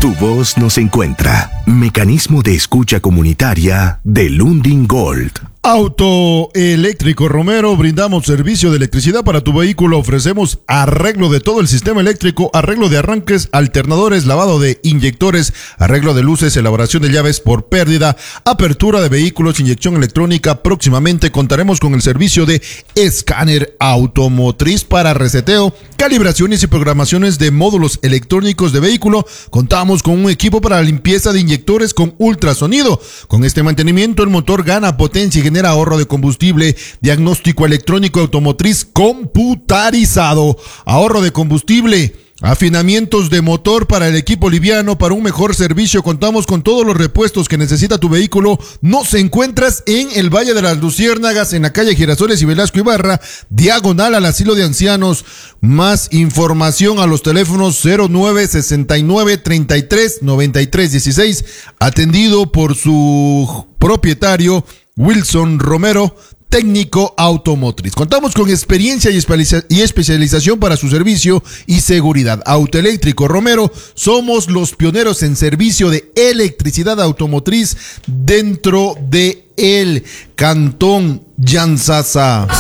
Tu voz nos encuentra. Mecanismo de escucha comunitaria de Lundin Gold. Autoeléctrico Romero, brindamos servicio de electricidad para tu vehículo, ofrecemos arreglo de todo el sistema eléctrico, arreglo de arranques, alternadores, lavado de inyectores, arreglo de luces, elaboración de llaves por pérdida, apertura de vehículos, inyección electrónica. Próximamente contaremos con el servicio de escáner automotriz para reseteo, calibraciones y programaciones de módulos electrónicos de vehículo. Contamos con un equipo para la limpieza de inyectores con ultrasonido. Con este mantenimiento el motor gana potencia y genera ahorro de combustible. Diagnóstico electrónico automotriz computarizado, ahorro de combustible, afinamientos de motor para el equipo liviano. Para un mejor servicio contamos con todos los repuestos que necesita tu vehículo. Nos encuentras en el Valle de las Luciérnagas, en la calle Girasoles y Velasco Ibarra, diagonal al asilo de ancianos. Más información a los teléfonos 0969-339316, atendido por su propietario Wilson Romero, técnico automotriz. Contamos con experiencia y especialización para su servicio y seguridad. Autoeléctrico Romero, somos los pioneros en servicio de electricidad automotriz dentro de el Cantón Llanzasa.